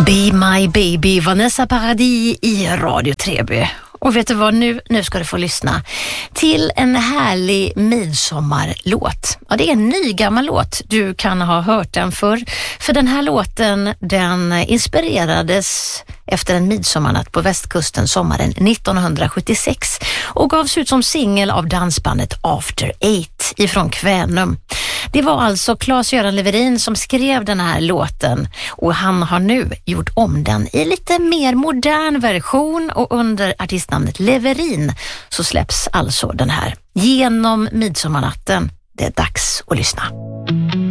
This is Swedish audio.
Be My Baby, Vanessa Paradis i Radio Treby. Och vet du vad, nu ska du få lyssna till en härlig midsommarlåt. Ja, det är en ny gammal låt. Du kan ha hört den förr. För den här låten, den inspirerades efter en midsommarnatt på västkusten sommaren 1976 och gavs ut som singel av dansbandet After Eight ifrån Kvänum. Det var alltså Claes-Göran Leverin som skrev den här låten och han har nu gjort om den i lite mer modern version och under artistnamnet Leverin så släpps alltså den här genom midsommarnatten. Det är dags att lyssna.